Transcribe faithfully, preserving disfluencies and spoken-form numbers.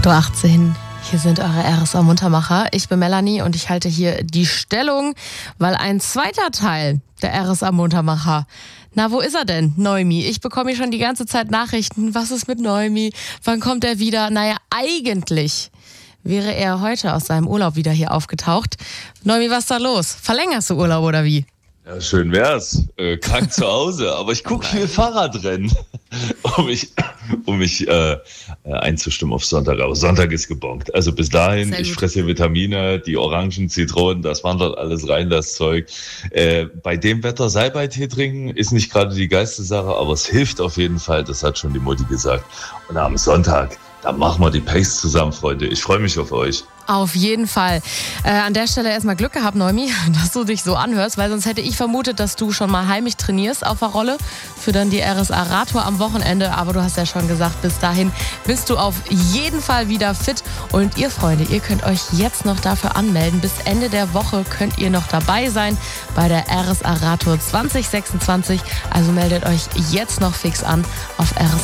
acht Uhr achtzehn. Hier sind eure R S A-Muntermacher. Ich bin Melanie und ich halte hier die Stellung, weil ein zweiter Teil der R S A-Muntermacher, na, wo ist er denn, Noemi? Ich bekomme hier schon die ganze Zeit Nachrichten. Was ist mit Noemi? Wann kommt er wieder? Naja, eigentlich wäre er heute aus seinem Urlaub wieder hier aufgetaucht. Noemi, was ist da los? Verlängerst du Urlaub oder wie? Ja, schön wär's. Äh, krank zu Hause. Aber ich gucke viel Fahrradrennen, um mich, um mich äh, einzustimmen auf Sonntag. Aber Sonntag ist gebongt. Also bis dahin, ich fresse Vitamine, die Orangen, Zitronen, das wandert alles rein, das Zeug. Äh, bei dem Wetter Salbeitee trinken ist nicht gerade die geilste Sache, aber es hilft auf jeden Fall. Das hat schon die Mutti gesagt. Und am Sonntag, da machen wir die Pace zusammen, Freunde. Ich freue mich auf euch. Auf jeden Fall. Äh, an der Stelle erstmal Glück gehabt, Noemi, dass du dich so anhörst, weil sonst hätte ich vermutet, dass du schon mal heimlich trainierst auf der Rolle für dann die R S A-Radtour am Wochenende. Aber du hast ja schon gesagt, bis dahin bist du auf jeden Fall wieder fit. Und ihr Freunde, ihr könnt euch jetzt noch dafür anmelden. Bis Ende der Woche könnt ihr noch dabei sein bei der R S A-Radtour zwanzig sechsundzwanzig. Also meldet euch jetzt noch fix an auf r s